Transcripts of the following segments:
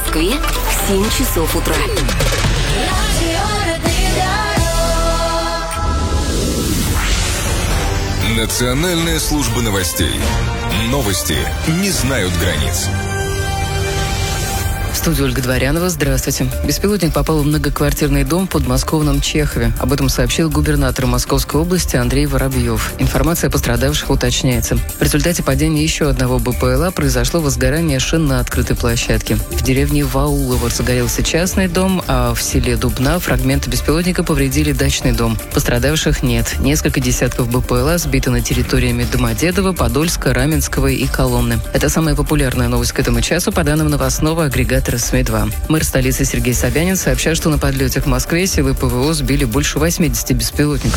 Москве в 7 часов утра. Национальная служба новостей. Новости не знают границ. В студии Ольга Дворянова. Здравствуйте. Беспилотник попал в многоквартирный дом в подмосковном Чехове. Об этом сообщил губернатор Московской области Андрей Воробьев. Информация о пострадавших уточняется. В результате падения еще одного БПЛА произошло возгорание шин на открытой площадке. В деревне Ваулово загорелся частный дом, а в селе Дубна фрагменты беспилотника повредили дачный дом. Пострадавших нет. Несколько десятков БПЛА сбиты на территориями Домодедово, Подольска, Раменского и Коломны. Это самая популярная новость к этому часу по данным новостного агрегатора СМИ-2. Мэр столицы Сергей Собянин сообщает, что на подлете к Москве силы ПВО сбили больше 80 беспилотников.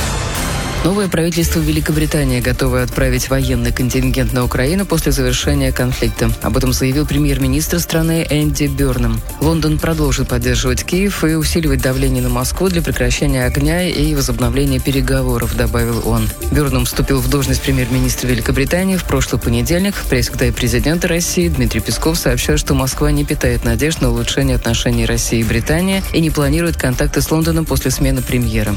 Новое правительство Великобритании готово отправить военный контингент на Украину после завершения конфликта. Об этом заявил премьер-министр страны Энди Бёрнам. Лондон продолжит поддерживать Киев и усиливать давление на Москву для прекращения огня и возобновления переговоров, добавил он. Бёрнам вступил в должность премьер-министра Великобритании в прошлый понедельник. Пресс-секретарь президента России Дмитрий Песков сообщил, что Москва не питает надежд на улучшение отношений России и Британии и не планирует контакты с Лондоном после смены премьера.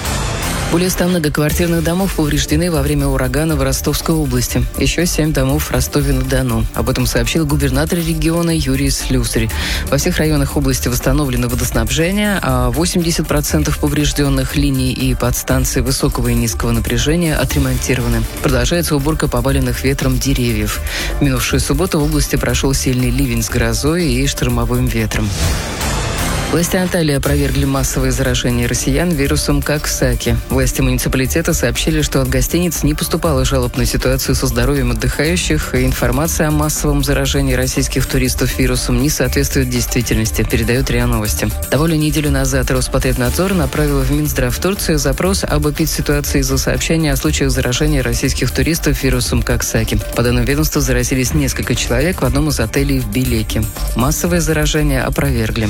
Более 100 многоквартирных домов повреждены во время урагана в Ростовской области. Еще 7 домов в Ростове-на-Дону. Об этом сообщил губернатор региона Юрий Слюсарь. Во всех районах области восстановлено водоснабжение, а 80% поврежденных линий и подстанций высокого и низкого напряжения отремонтированы. Продолжается уборка поваленных ветром деревьев. В минувшую субботу в области прошел сильный ливень с грозой и штормовым ветром. Власти Анталии опровергли массовое заражение россиян вирусом Коксаки. Власти муниципалитета сообщили, что от гостиниц не поступало жалоб на ситуацию со здоровьем отдыхающих, и информация о массовом заражении российских туристов вирусом не соответствует действительности, передает РИА Новости. Довольно неделю назад Роспотребнадзор направил в Минздрав Турции запрос об эпидситуации из-за сообщения о случаях заражения российских туристов вирусом Коксаки. По данным ведомства, заразились несколько человек в одном из отелей в Белеке. Массовое заражение опровергли.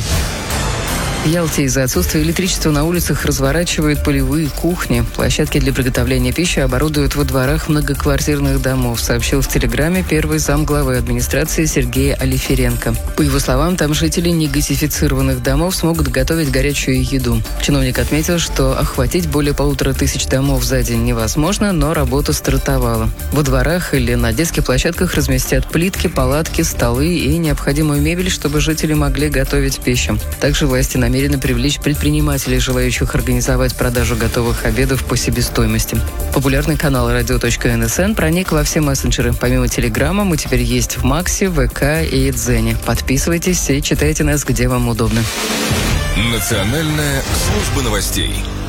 В Ялте из-за отсутствия электричества на улицах разворачивают полевые кухни. Площадки для приготовления пищи оборудуют во дворах многоквартирных домов, сообщил в Телеграме первый замглавы администрации Сергей Алиференко. По его словам, там жители негазифицированных домов смогут готовить горячую еду. Чиновник отметил, что охватить более 1500 домов за день невозможно, но работа стартовала. Во дворах или на детских площадках разместят плитки, палатки, столы и необходимую мебель, чтобы жители могли готовить пищу. Также власти намерены привлечь предпринимателей, желающих организовать продажу готовых обедов по себестоимости. Популярный канал radio.nsn проник во все мессенджеры. Помимо Телеграма, мы теперь есть в Максе, ВК и Дзене. Подписывайтесь и читайте нас, где вам удобно. Национальная служба новостей.